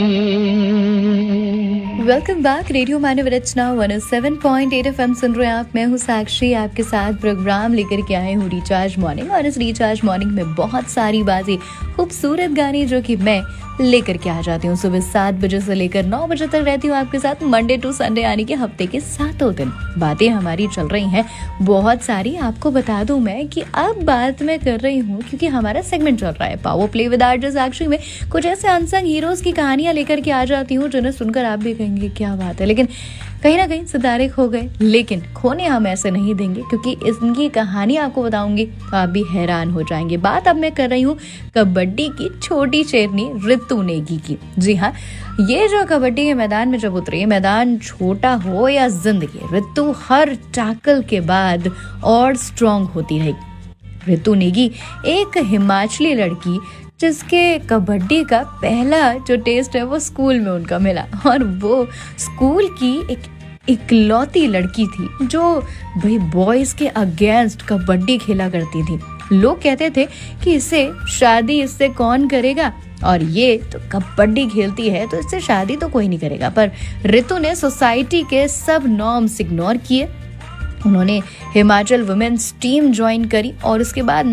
Welcome back. Radio मानव रचना 107.8 FM सुन रहे हैं आप। मैं हूँ साक्षी, आपके साथ प्रोग्राम लेकर के आए हूँ रिचार्ज मॉर्निंग। और इस रिचार्ज मॉर्निंग में बहुत सारी बातें, खूबसूरत गाने जो कि मैं लेकर के आ जाती हूँ। सुबह 7 बजे से लेकर 9 बजे तक रहती हूँ आपके साथ, मंडे टू संडे, यानी कि हफ्ते के 7 दिन। बातें हमारी चल रही हैं बहुत सारी। आपको बता दूं मैं कि अब बात मैं कर रही हूँ क्योंकि हमारा सेगमेंट चल रहा है पावर प्ले विद आरजे साक्षी में। कुछ ऐसे अनसंग हीरोज की कहानियां लेकर के आ जाती हूँ जिन्हें सुनकर आप भी कहेंगे क्या बात है, लेकिन कहीं ना कहीं सितारे खो गए। लेकिन खोने हम ऐसे नहीं देंगे क्योंकि इनकी कहानी आपको बताऊंगी तो आप भी हैरान हो जाएंगे। बात अब मैं कर रही हूँ कबड्डी की छोटी शेरनी रितु नेगी की। जी हाँ, ये जो कबड्डी के मैदान में जब उतरी, मैदान छोटा हो या जिंदगी, रितु हर टैकल के बाद और स्ट्रांग होती रही। रितु नेगी एक हिमाचली लड़की जिसके कबड्डी का पहला जो टेस्ट है वो स्कूल में उनका मिला, और वो स्कूल की एक इकलौती लड़की थी जो भाई बॉयज के अगेंस्ट कबड्डी खेला करती थी। लोग कहते थे कि शादी इससे कौन करेगा, और ये तो कबड्डी खेलती है तो इससे शादी तो कोई नहीं करेगा। पर रितु ने सोसाइटी के सब नॉर्म्स इग्नोर किए। उन्होंने हिमाचल वुमेन्स टीम ज्वाइन करी और उसके बाद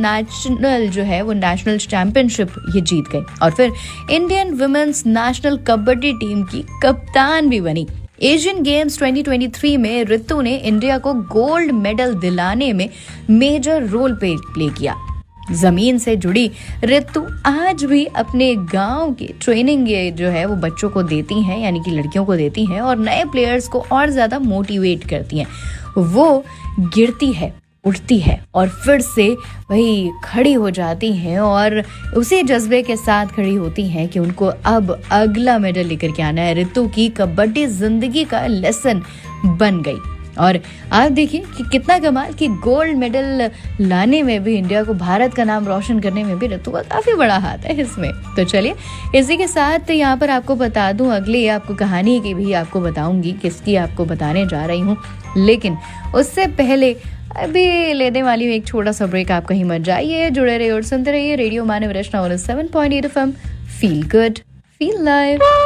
नेशनल चैंपियनशिप ये जीत गई, और फिर Indian women's national kabaddi team की कप्तान भी बनी। एशियन गेम्स 2023 में रितु ने इंडिया को गोल्ड मेडल दिलाने में मेजर रोल प्ले किया। जमीन से जुड़ी रितु आज भी अपने गांव की ट्रेनिंग जो है वो बच्चों को देती हैं, यानी कि लड़कियों को देती हैं, और नए प्लेयर्स को और ज्यादा मोटिवेट करती हैं। वो गिरती है, उठती है और फिर से वही खड़ी हो जाती हैं, और उसी जज्बे के साथ खड़ी होती हैं कि उनको अब अगला मेडल लेकर के आना है। रितु की कबड्डी जिंदगी का लेसन बन गई। और आप देखिए कि कितना कमाल कि गोल्ड मेडल लाने में भी, इंडिया को, भारत का नाम रोशन करने में भी रितु का काफी बड़ा हाथ है इसमें। तो चलिए इसी के साथ यहाँ पर आपको बता दूं, अगली आपको कहानी की भी आपको बताऊंगी, किसकी आपको बताने जा रही हूँ। लेकिन उससे पहले अभी लेने वाली हूँ एक छोटा सा ब्रेक। आप कहीं मत जाइए, जुड़े रहिए और सुनते रहिए रेडियो मानव रचना 107.8 FM। Feel good, feel live.